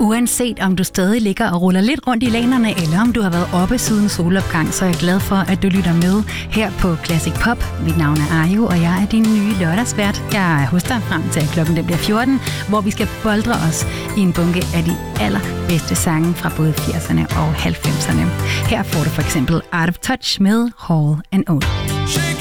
Uanset om du stadig ligger og ruller lidt rundt i lanerne, eller om du har været oppe siden solopgang, så er jeg glad for, at du lytter med her på Classic Pop. Mit navn er Ayo, og jeg er din nye lørdagsvært. Jeg er hos dig frem til klokken den bliver 14, hvor vi skal boldre os i en bunke af de allerbedste sange fra både 80'erne og 90'erne. Her får du for eksempel Out of Touch med Hall & Oates.